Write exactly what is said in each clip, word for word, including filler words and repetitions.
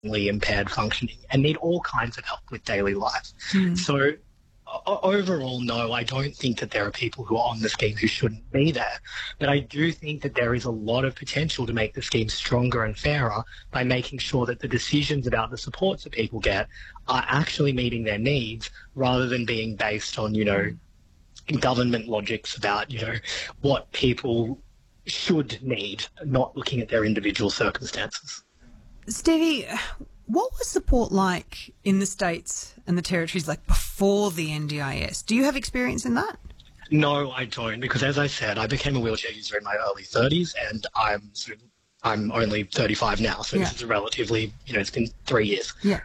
impaired functioning and need all kinds of help with daily life. Mm. So o- overall, no, I don't think that there are people who are on the scheme who shouldn't be there. But I do think that there is a lot of potential to make the scheme stronger and fairer by making sure that the decisions about the supports that people get are actually meeting their needs rather than being based on, you know, government logics about, you know, what people should need, not looking at their individual circumstances. Stevie, what was support like in the states and the territories like before the N D I S? Do you have experience in that? No, I don't, because as I said, I became a wheelchair user in my early thirties, and I'm sort of, I'm only thirty-five now, so yeah. This is relatively, you know, it's been three years. Yeah.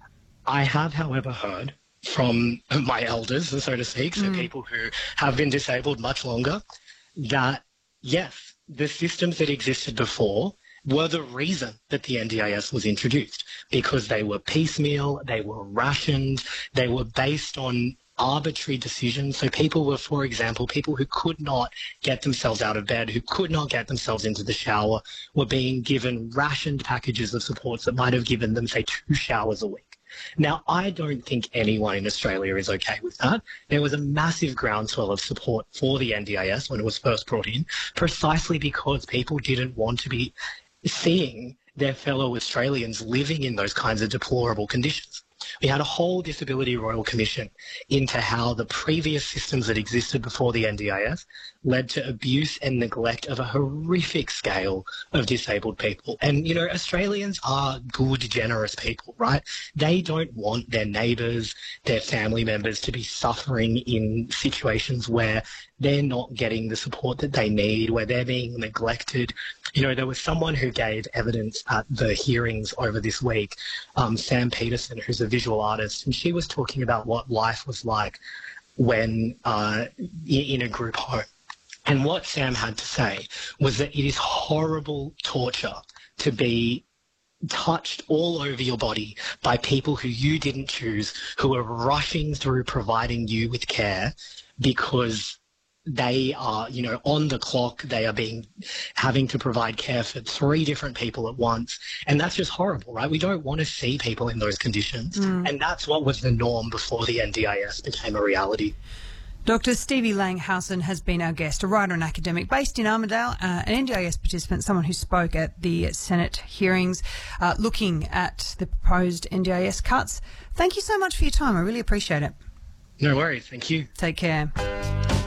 I have, however, heard from my elders, so to speak, so mm. people who have been disabled much longer, that yes, the systems that existed before were the reason that the N D I S was introduced, because they were piecemeal, they were rationed, they were based on arbitrary decisions. So people were, for example, people who could not get themselves out of bed, who could not get themselves into the shower, were being given rationed packages of supports that might have given them, say, two showers a week. Now, I don't think anyone in Australia is okay with that. There was a massive groundswell of support for the N D I S when it was first brought in, precisely because people didn't want to be seeing their fellow Australians living in those kinds of deplorable conditions. We had a whole Disability Royal Commission into how the previous systems that existed before the N D I S led to abuse and neglect of a horrific scale of disabled people. And, you know, Australians are good, generous people, right? They don't want their neighbours, their family members to be suffering in situations where they're not getting the support that they need, where they're being neglected. You know, there was someone who gave evidence at the hearings over this week, um, Sam Peterson, who's a visual artist, and she was talking about what life was like when uh, in a group home. And what Sam had to say was that it is horrible torture to be touched all over your body by people who you didn't choose, who are rushing through providing you with care because they are, you know, on the clock. They are being, having to provide care for three different people at once. And that's just horrible, right? We don't want to see people in those conditions. Mm. And that's what was the norm before the N D I S became a reality. Doctor Stevie Langhausen has been our guest, a writer and academic based in Armidale, uh, an N D I S participant, someone who spoke at the Senate hearings uh, looking at the proposed N D I S cuts. Thank you so much for your time. I really appreciate it. No worries. Thank you. Take care.